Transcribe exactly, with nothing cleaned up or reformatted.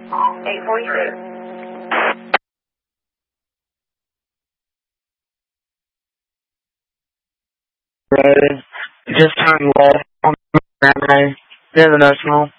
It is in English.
eight forty-six. Road. Just turn left on the International.